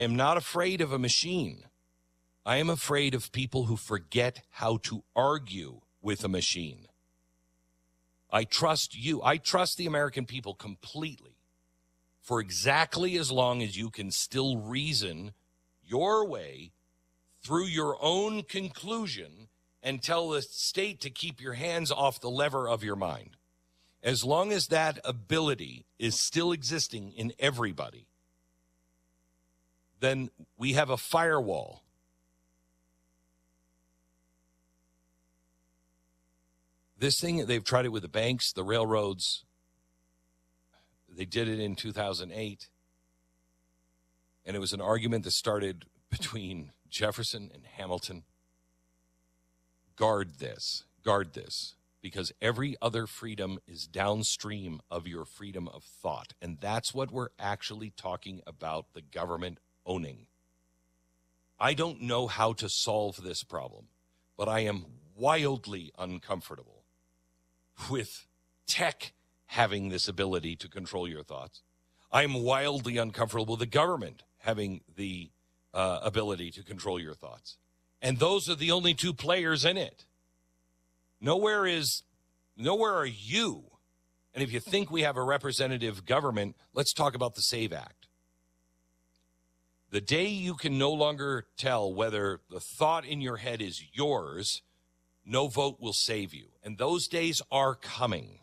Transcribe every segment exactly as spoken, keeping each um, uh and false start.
I am not afraid of a machine. I am afraid of people who forget how to argue with a machine. I trust you. I trust the American people completely for exactly as long as you can still reason your way through your own conclusion and tell the state to keep your hands off the lever of your mind. As long as that ability is still existing in everybody, then we have a firewall. This thing, they've tried it with the banks, the railroads. They did it in two thousand eight. And it was an argument that started between Jefferson and Hamilton. Guard this, guard this, because every other freedom is downstream of your freedom of thought. And that's what we're actually talking about the government owning. I don't know how to solve this problem, but I am wildly uncomfortable with tech having this ability to control your thoughts. I am wildly uncomfortable with the government having the uh, ability to control your thoughts. And those are the only two players in it. Nowhere is, nowhere are you. And if you think we have a representative government, let's talk about the SAVE Act. The day you can no longer tell whether the thought in your head is yours, no vote will save you. And those days are coming.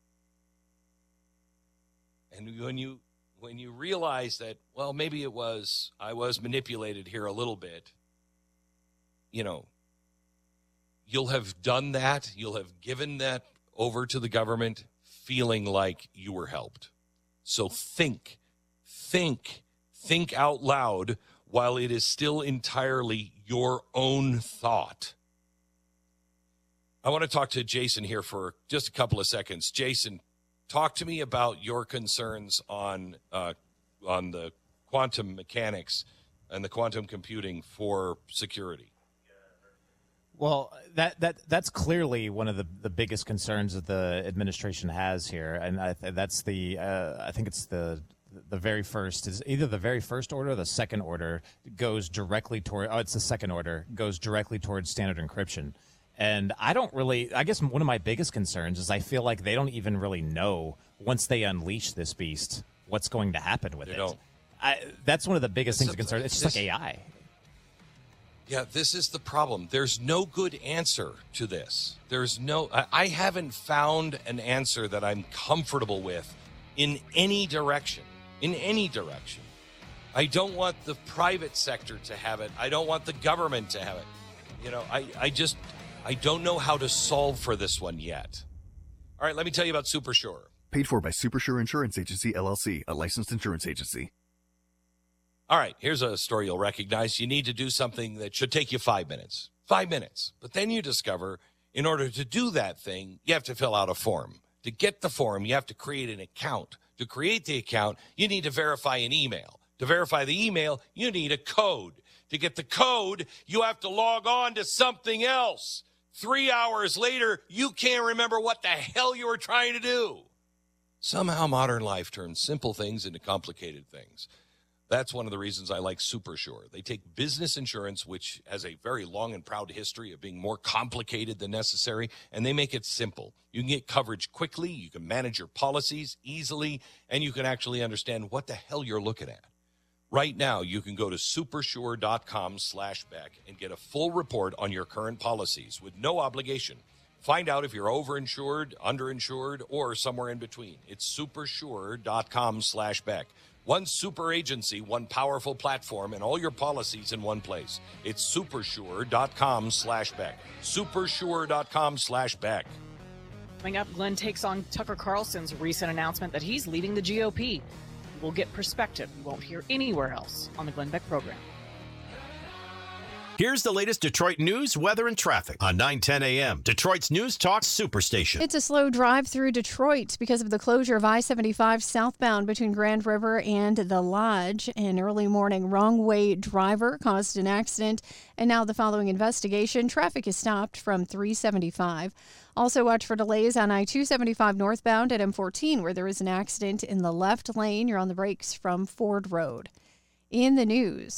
And when you when you realize that, well, maybe it was, I was manipulated here a little bit, you know, you'll have done that. You'll have given that over to the government feeling like you were helped. So think, think, think out loud while it is still entirely your own thought. I want to talk to Jason here for just a couple of seconds. Jason, talk to me about your concerns on uh, on the quantum mechanics and the quantum computing for security. Well, that that that's clearly one of the, the biggest concerns that the administration has here, and I, that's the uh, I think it's the the very first is either the very first order or the second order goes directly toward. Oh, it's the second order goes directly towards standard encryption. And I don't really, I guess one of my biggest concerns is I feel like they don't even really know once they unleash this beast what's going to happen with they it. Don't. I, that's one of the biggest it's things a, of concern. It's just this, like A I. Yeah, this is the problem. There's no good answer to this. There's no, I, I haven't found an answer that I'm comfortable with in any direction, in any direction. I don't want the private sector to have it. I don't want the government to have it. You know, I, I just... I don't know how to solve for this one yet. All right, let me tell you about SuperSure. Paid for by SuperSure Insurance Agency, L L C, a licensed insurance agency. All right, here's a story you'll recognize. You need to do something that should take you five minutes. Five minutes. But then you discover in order to do that thing, you have to fill out a form. To get the form, you have to create an account. To create the account, you need to verify an email. To verify the email, you need a code. To get the code, you have to log on to something else. Three hours later, you can't remember what the hell you were trying to do. Somehow modern life turns simple things into complicated things. That's one of the reasons I like SuperSure. They take business insurance, which has a very long and proud history of being more complicated than necessary, and they make it simple. You can get coverage quickly, you can manage your policies easily, and you can actually understand what the hell you're looking at. Right now, you can go to supersure.com slash Beck and get a full report on your current policies with no obligation. Find out if you're overinsured, underinsured, or somewhere in between. It's supersure.com slash Beck. One super agency, one powerful platform, and all your policies in one place. It's supersure.com slash Beck. Supersure.com slash Beck. Coming up, Glenn takes on Tucker Carlson's recent announcement that he's leaving the G O P. We'll get perspective you won't hear anywhere else on the Glenn Beck program. Here's the latest Detroit news, weather, and traffic on nine ten a.m. Detroit's News Talk Superstation. It's a slow drive through Detroit because of the closure of I seventy-five southbound between Grand River and the Lodge. An early morning wrong-way driver caused an accident, and now the following investigation. Traffic is stopped from three seventy-five. Also watch for delays on I two seventy-five northbound at M fourteen, where there is an accident in the left lane. You're on the brakes from Ford Road. in the news.